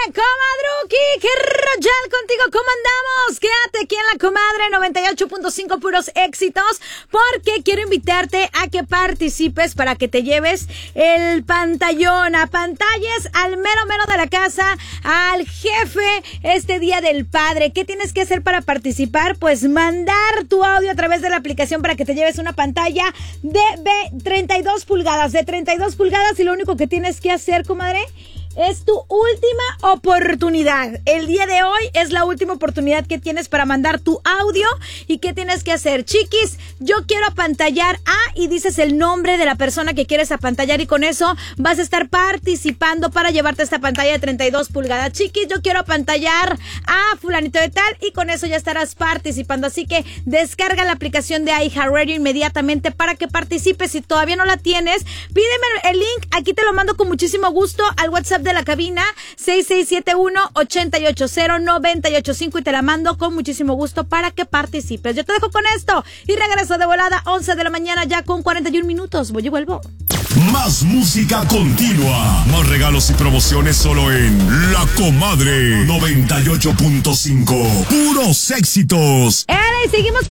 comadruki, qué royal contigo, ¿cómo andamos? Quédate aquí en La Comadre 98.5, puros éxitos, porque quiero invitarte a que participes para que te lleves el pantallón, a pantalles al mero mero de la casa, al jefe, este Día del Padre. ¿Qué tienes que hacer para participar? Pues mandar tu audio a través de la aplicación para que te lleves una pantalla de 32 pulgadas, y lo único que tienes que hacer, comadre, es tu última oportunidad. El día de hoy es la última oportunidad que tienes para mandar tu audio. ¿Y qué tienes que hacer? Chiquis, yo quiero apantallar a, y dices el nombre de la persona que quieres apantallar, y con eso vas a estar participando para llevarte esta pantalla de 32 pulgadas. Chiquis, yo quiero apantallar a fulanito de tal, y con eso ya estarás participando. Así que descarga la aplicación de iHeartRadio inmediatamente para que participes. Si todavía no la tienes, pídeme el link, aquí te lo mando con muchísimo gusto al WhatsApp de la cabina 6671-880-985, y te la mando con muchísimo gusto para que participes. Yo te dejo con esto y regreso de volada 11 de la mañana ya con 41 minutos. Voy y vuelvo. Más música continua, más regalos y promociones solo en La Comadre 98.5. Puros éxitos. Y seguimos